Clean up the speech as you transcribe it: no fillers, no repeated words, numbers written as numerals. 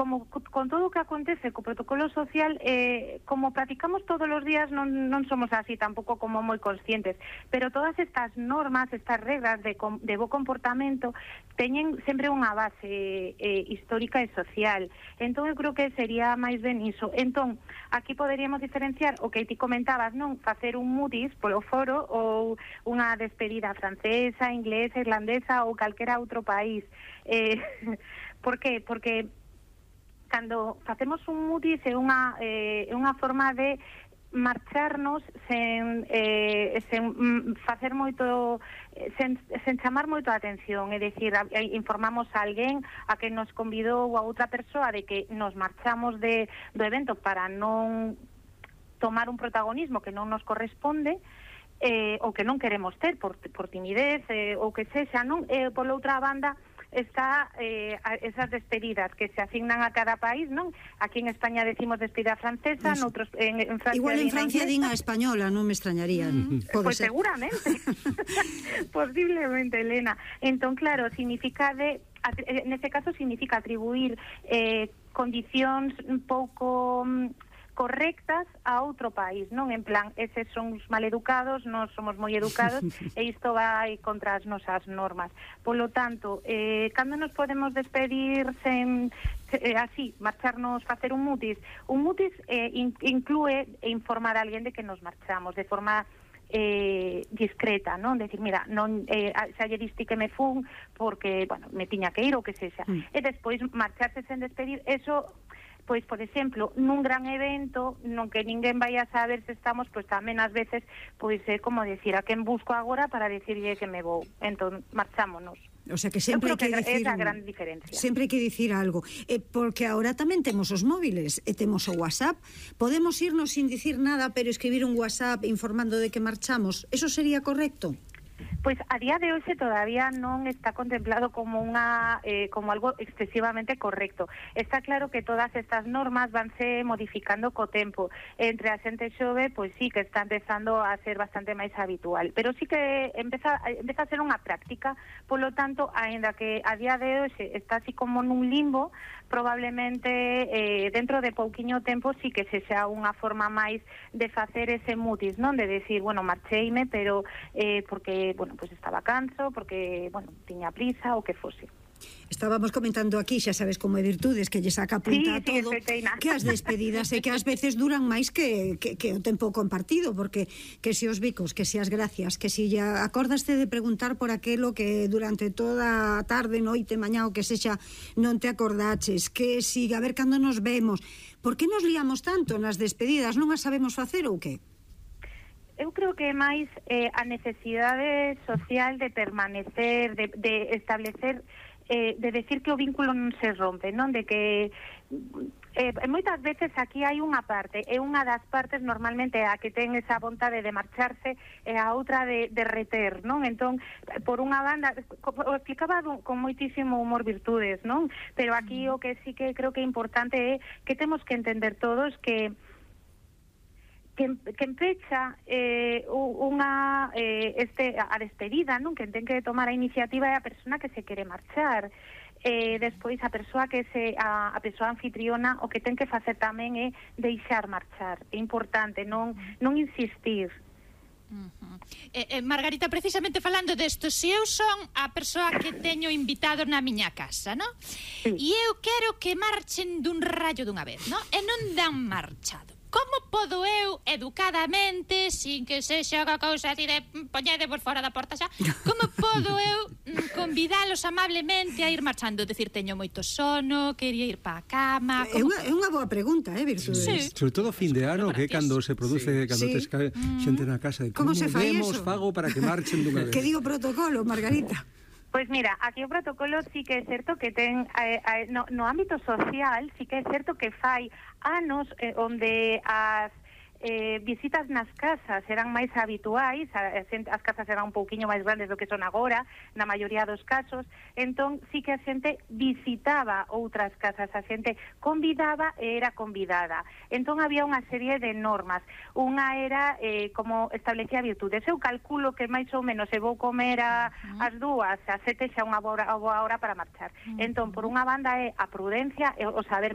como con todo o que acontece co protocolo social, como practicamos todos os días, non somos así tampouco como moi conscientes, pero todas estas normas, estas regras de bo comportamento teñen sempre unha base histórica e social. Entón eu creo que sería máis ben iso. Entón, aquí poderíamos diferenciar o que ti comentabas, non? Facer un mutis polo foro ou unha despedida francesa, inglesa, irlandesa ou calquera outro país. Por qué? Porque cando facemos un mutis é unha forma de marcharnos sen facer moito, sen chamar moito a atención, é dicir, informamos a alguén a que nos convidou a outra persoa de que nos marchamos do evento para non tomar un protagonismo que non nos corresponde, ou que non queremos ter por timidez, ou que sexa, non? Por outra banda está esas despedidas que se asignan a cada país, non? Aquí en España decimos despedida francesa, noutros en Francia igual en Francia din a española, non me extrañaría. Pues seguramente. Posiblemente, Elena. Entón, claro, significa neste caso significa atribuir condicións un pouco correctas a outro país, non? En plan, eses son os maleducados, nós somos moi educados e isto vai contra as nosas normas. Polo tanto, cando nos podemos despedir sen así, marcharnos, facer un mutis? Un mutis inclúe informar a alguén de que nos marchamos de forma discreta, non? Decir, mira, non xa lle diste que me fun porque, bueno, me tiña que ir ou que sexa. E despois marcharse sen despedir, eso, pois, por exemplo, nun gran evento non que ninguén vai a saber se estamos, pois tamén ás veces pois é como decir a quen busco agora para decirlle que me vou, entón marchámonos. O sea que sempre hai que dicir, é a gran diferencia. Sempre hai que dicir algo, porque agora tamén temos os móviles e temos o WhatsApp. Podemos irnos sin dicir nada, pero escribir un WhatsApp informando de que marchamos. Eso sería correcto? Pois a día de hoxe todavía non está contemplado como como algo excesivamente correcto. Está claro que todas estas normas vanse modificando co tempo. Entre a xente xove, pois sí que está empezando a ser bastante máis habitual, pero sí que empeza a ser unha práctica, polo tanto, aínda que a día de hoxe está así como nun limbo, probablemente dentro de pouquiño tempo sí que sexa unha forma máis de facer ese mutis, non? De decir, bueno, marcheime, pero porque, bueno, pues estaba canso, porque, bueno, tiña prisa, o que fose. Estábamos comentando aquí, xa sabes como é Virtudes, que lle saca punta a todo, que as despedidas e que ás veces duran máis que o tempo compartido, porque que se os bicos, que se as gracias, que se ya acordaste de preguntar por aquelo que durante toda a tarde, noite, mañá o que sexa non te acordaches, que si a ver cando nos vemos. Por que nos liamos tanto nas despedidas? Non as sabemos facer ou que? Eu creo que é máis a necesidade social de permanecer, de establecer, de decir que o vínculo non se rompe, non? De que moitas veces aquí hai unha parte, é unha das partes normalmente a que ten esa vontade de marcharse e a outra de reter, non? Entón, por unha banda, o explicaba con moitísimo humor Virtudes, non? Pero aquí o que sí que creo que é importante é que temos que entender todos que empecha a despedida, non? Que ten que tomar a iniciativa é a persona que se quere marchar. Despois a persoa a persoa anfitriona o que ten que facer tamén é deixar marchar. É importante non insistir. Margarita, precisamente falando desto, se eu son a persoa que teño invitado na miña casa, non? E eu quero que marchen dun rallo dunha vez, non? E non dan marchado. Como podo eu, educadamente, sin que sexa unha cousa así de poñede por fora da porta xa, como podo eu convidalos amablemente a ir marchando? Decir, teño moito sono, quería ir pa a cama... É unha boa pregunta, Virtudes? Sí. Sobre todo fin de ano, que cando se produce, cando tes xente na casa, como se fai vemos eso? Fago para que marchen dunha vez. Que digo protocolo, Margarita? Pois mira, aquí o protocolo sí que é certo que ten no ámbito social sí que é certo que fai anos onde as visitas nas casas eran máis habituais, as casas eran un pouquiño máis grandes do que son agora, na maioría dos casos, entón sí que a xente visitaba outras casas, a xente convidaba e era convidada. Entón había unha serie de normas. Unha era como establecía Virtudes. Eu calculo que máis ou menos se vou comer ás 2, ás 7 xa unha boa hora para marchar. Entón, por unha banda é a prudencia, o saber